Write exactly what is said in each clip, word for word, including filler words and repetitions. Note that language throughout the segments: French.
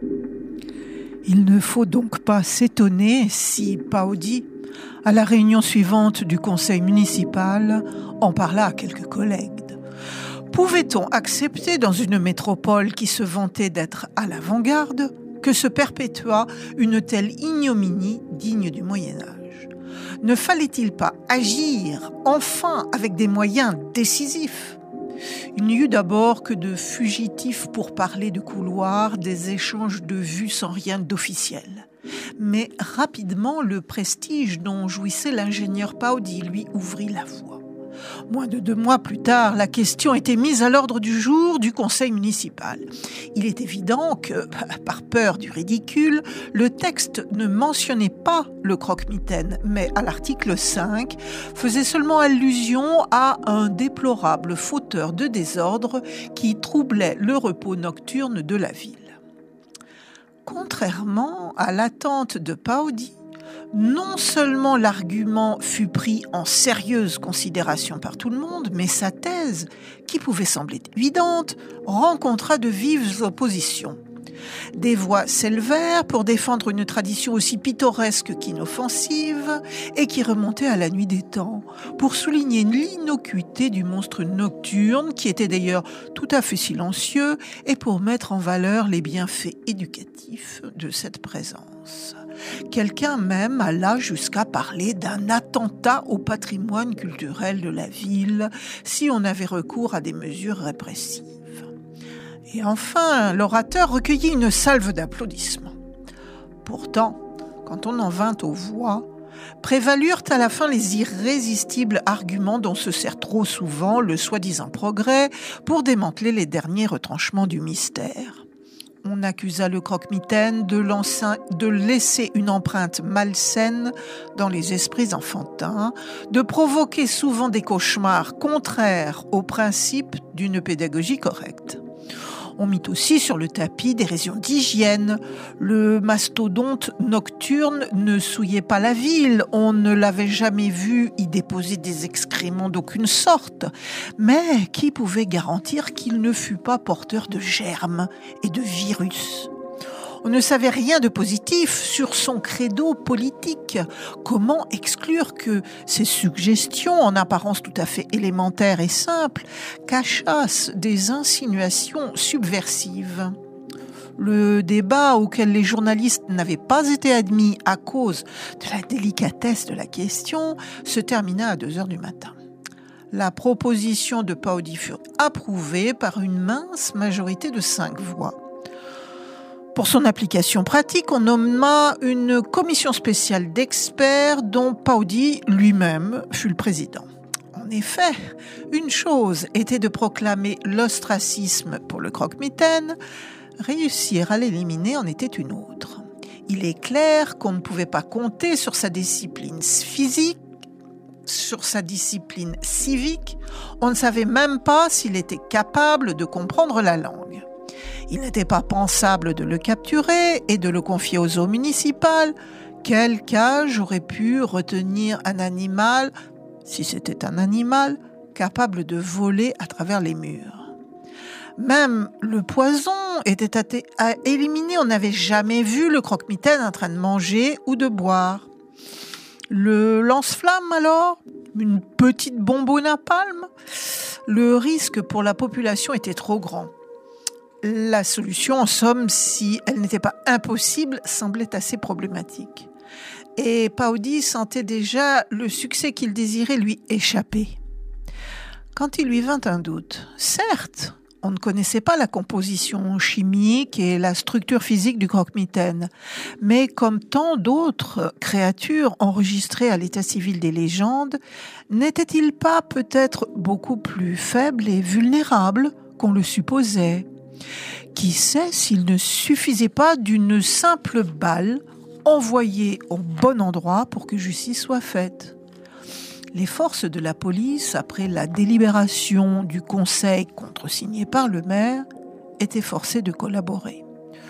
Il ne faut donc pas s'étonner si Paodi, à la réunion suivante du conseil municipal, en parla à quelques collègues. Pouvait-on accepter dans une métropole qui se vantait d'être à l'avant-garde que se perpétuât une telle ignominie digne du Moyen-Âge ? Ne fallait-il pas agir enfin avec des moyens décisifs ? Il n'y eut d'abord que de fugitifs pour parler de couloirs, des échanges de vues sans rien d'officiel. Mais rapidement, le prestige dont jouissait l'ingénieur Paodi lui ouvrit la voie. Moins de deux mois plus tard, la question était mise à l'ordre du jour du conseil municipal. Il est évident que, par peur du ridicule, le texte ne mentionnait pas le croque-mitaine, mais à l'article cinq, faisait seulement allusion à un déplorable fauteur de désordre qui troublait le repos nocturne de la ville. Contrairement à l'attente de Paodi, non seulement l'argument fut pris en sérieuse considération par tout le monde, mais sa thèse, qui pouvait sembler évidente, rencontra de vives oppositions. Des voix s'élevèrent pour défendre une tradition aussi pittoresque qu'inoffensive et qui remontait à la nuit des temps, pour souligner l'innocuité du monstre nocturne, qui était d'ailleurs tout à fait silencieux, et pour mettre en valeur les bienfaits éducatifs de cette présence. Quelqu'un même alla jusqu'à parler d'un attentat au patrimoine culturel de la ville si on avait recours à des mesures répressives. Et enfin, l'orateur recueillit une salve d'applaudissements. Pourtant, quand on en vint aux voix, prévalurent à la fin les irrésistibles arguments dont se sert trop souvent le soi-disant progrès pour démanteler les derniers retranchements du mystère. On accusa le croque-mitaine de, de laisser une empreinte malsaine dans les esprits enfantins, de provoquer souvent des cauchemars contraires aux principes d'une pédagogie correcte. On mit aussi sur le tapis des raisons d'hygiène. Le mastodonte nocturne ne souillait pas la ville, on ne l'avait jamais vu y déposer des excréments d'aucune sorte. Mais qui pouvait garantir qu'il ne fût pas porteur de germes et de virus ? On ne savait rien de positif sur son credo politique. Comment exclure que ces suggestions, en apparence tout à fait élémentaires et simples, cachassent des insinuations subversives ? Le débat auquel les journalistes n'avaient pas été admis à cause de la délicatesse de la question se termina à deux heures du matin. La proposition de Paodi fut approuvée par une mince majorité de cinq voix. Pour son application pratique, on nomma une commission spéciale d'experts dont Paodi lui-même fut le président. En effet, une chose était de proclamer l'ostracisme pour le croque-mitaine, réussir à l'éliminer en était une autre. Il est clair qu'on ne pouvait pas compter sur sa discipline physique, sur sa discipline civique. On ne savait même pas s'il était capable de comprendre la langue. Il n'était pas pensable de le capturer et de le confier aux eaux municipales. Quelle cage aurait pu retenir un animal, si c'était un animal, capable de voler à travers les murs ? Même le poison était à éliminer. On n'avait jamais vu le croque-mitaine en train de manger ou de boire. Le lance-flamme alors ? Une petite bombe au napalm ? Le risque pour la population était trop grand. La solution, en somme, si elle n'était pas impossible, semblait assez problématique. Et Paodi sentait déjà le succès qu'il désirait lui échapper. Quand il lui vint un doute, certes, on ne connaissait pas la composition chimique et la structure physique du croque-mitaine, mais comme tant d'autres créatures enregistrées à l'état civil des légendes, n'était-il pas peut-être beaucoup plus faible et vulnérable qu'on le supposait ? Qui sait s'il ne suffisait pas d'une simple balle envoyée au bon endroit pour que justice soit faite ? Les forces de la police, après la délibération du conseil contresignée par le maire, étaient forcées de collaborer.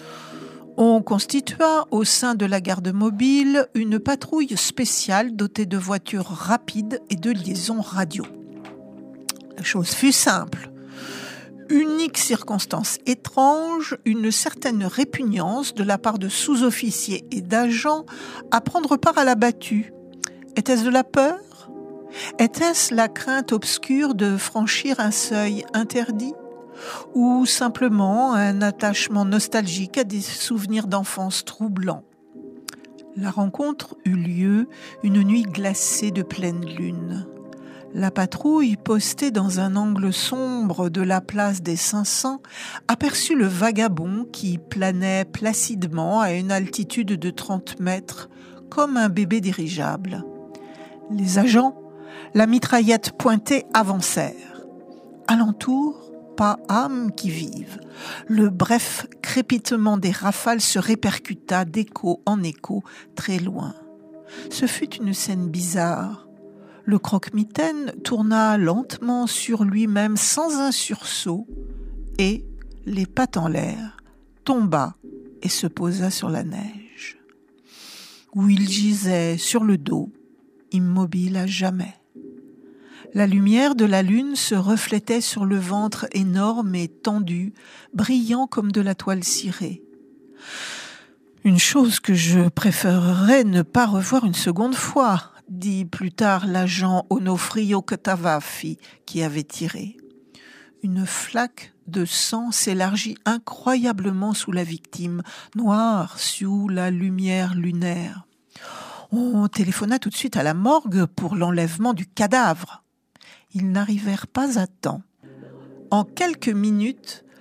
On constitua au sein de la garde mobile une patrouille spéciale dotée de voitures rapides et de liaisons radio. La chose fut simple. Unique circonstance étrange, une certaine répugnance de la part de sous-officiers et d'agents à prendre part à la battue. Était-ce de la peur ? Était-ce la crainte obscure de franchir un seuil interdit ? Ou simplement un attachement nostalgique à des souvenirs d'enfance troublants ? La rencontre eut lieu une nuit glacée de pleine lune. La patrouille, postée dans un angle sombre de la place des cinq cents, aperçut le vagabond qui planait placidement à une altitude de trente mètres, comme un bébé dirigeable. Les agents, la mitraillette pointée, avancèrent. Alentour, pas âme qui vive. Le bref crépitement des rafales se répercuta d'écho en écho très loin. Ce fut une scène bizarre. Le croque-mitaine tourna lentement sur lui-même sans un sursaut et, les pattes en l'air, tomba et se posa sur la neige, où il gisait sur le dos, immobile à jamais. La lumière de la lune se reflétait sur le ventre énorme et tendu, brillant comme de la toile cirée. Une chose que je préférerais ne pas revoir une seconde fois, dit plus tard l'agent Onofrio Catavaffi qui avait tiré. Une flaque de sang s'élargit incroyablement sous la victime, noire sous la lumière lunaire. On téléphona tout de suite à la morgue pour l'enlèvement du cadavre. Ils n'arrivèrent pas à temps. En quelques minutes,